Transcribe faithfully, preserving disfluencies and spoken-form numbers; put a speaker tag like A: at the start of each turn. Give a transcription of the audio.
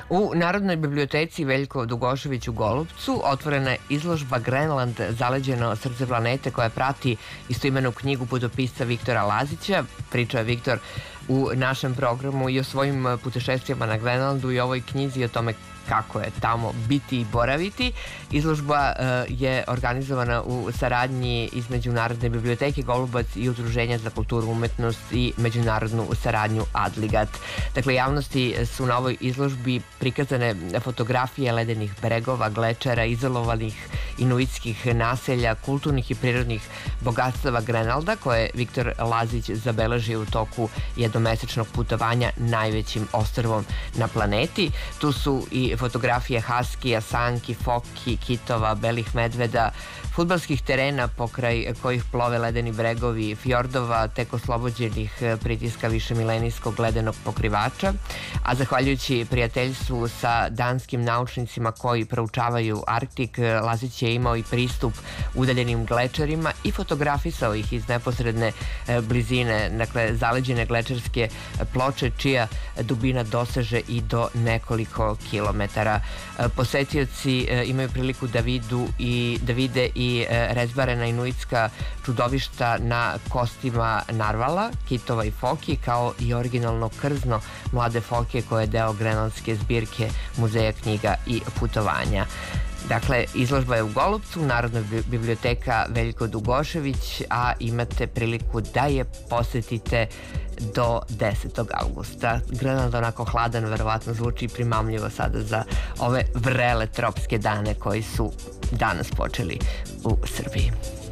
A: U Narodnoj biblioteci Veljko Dugošević u Golupcu otvorena je izložba Grenland, zaleđeno srce planete, koja prati istoimenu knjigu putopisca Viktora Lazića. Pričao je Viktor u našem programu i o svojim putešestvijama na Grenlandu i ovoj knjizi i o tome kako je tamo biti i boraviti. Izložba uh, je organizovana u saradnji između Narodne biblioteke Golubac i Udruženja za kulturu, umetnost i međunarodnu saradnju Adligat. Dakle, javnosti su na ovoj izložbi prikazane fotografije ledenih bregova, glečera, izolovanih inuitskih naselja, kulturnih i prirodnih bogatstava Grenalda, koje je Viktor Lazić zabeležio u toku jednomesečnog putovanja najvećim ostrvom na planeti. Tu su i fotografije haskija, sanki, foki, kitova, belih medveda, fudbalskih terena pokraj kojih plove ledeni bregovi, fjordova, tek oslobođenih pritiska višemilenijskog ledenog pokrivača, a zahvaljujući prijateljstvu sa danskim naučnicima koji proučavaju Arktik, Lazić je imao i pristup udaljenim glečerima i fotografisao ih iz neposredne blizine, dakle zaleđene glečerske ploče čija dubina doseže i do nekoliko kilometara. Posetioci imaju priliku da vidu i da vide i rezbarena inuitska čudovišta na kostima narvala, kitova i foki, kao i originalno krzno mlade foke koje je deo grenlandske zbirke Muzeja knjiga i putovanja. Dakle, izložba je u Golupcu, Narodna biblioteka Veljko Dugošević, a imate priliku da je posetite do desetog avgusta. Grenland onako hladan, verovatno zvuči primamljivo sada za ove vrele tropske dane koji su danas počeli u Srbiji.